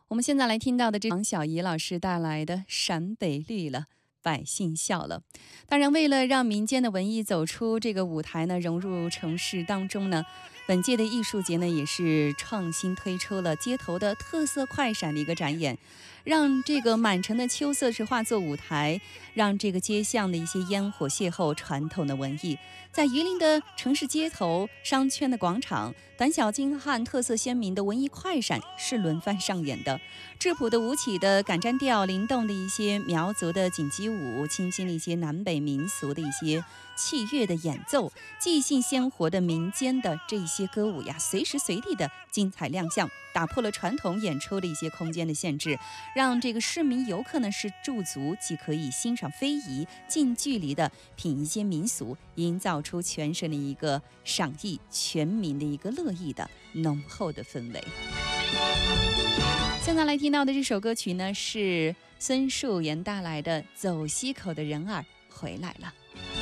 我们现在来听到的这王小怡老师带来的《陕北绿了，百姓笑了》。当然，为了让民间的文艺走出这个舞台呢，融入城市当中呢，本届的艺术节呢也是创新推出了街头的特色快闪的一个展演，让这个满城的秋色是化作舞台，让这个街巷的一些烟火邂逅传统的文艺。在榆林的城市街头、商圈的广场，短小精悍、特色鲜明的文艺快闪是轮番上演的。质朴的舞起的赶毡调，灵动的一些苗族的锦鸡舞，清新的一些南北民俗的一些器乐的演奏，即兴鲜活的民间的这些歌舞呀，随时随地的精彩亮相，打破了传统演出的一些空间的限制，让这个市民游客呢是驻足既可以欣赏非遗，近距离的品一些民俗，营造出全省的一个赏艺全民的一个乐意的浓厚的氛围。现在来听到的这首歌曲呢，是孙树妍带来的《走西口的人儿回来了》。